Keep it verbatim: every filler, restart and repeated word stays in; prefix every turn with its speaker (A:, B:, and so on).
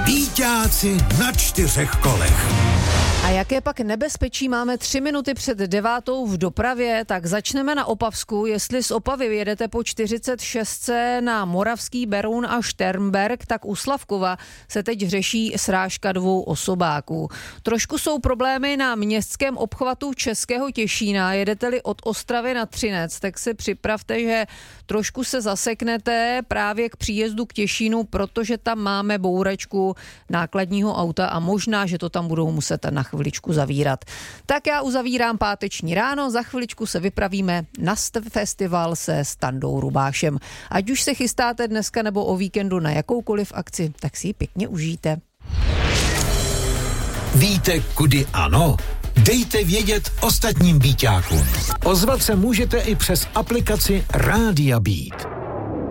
A: Býťáci na čtyřech kolech.
B: A jaké pak nebezpečí máme tři minuty před devátou v dopravě, tak začneme na Opavsku. Jestli z Opavy jedete po čtyřicet šest na Moravský Beroun a Šternberk, tak u Slavkova se teď řeší srážka dvou osobáků. Trošku jsou problémy na městském obchvatu Českého Těšína. Jedete-li od Ostravy na Třinec, tak se připravte, že trošku se zaseknete právě k příjezdu k Těšínu, protože tam máme bouračku nákladního auta a možná, že to tam budou muset na chviličku zavírat. Tak já uzavírám páteční ráno, za chviličku se vypravíme na festival se Standou Rubášem. Ať už se chystáte dneska nebo o víkendu na jakoukoliv akci, tak si ji pěkně užijte.
A: Víte, kudy ano? Dejte vědět ostatním býťákům. Ozvat se můžete i přes aplikaci Rádia Beat.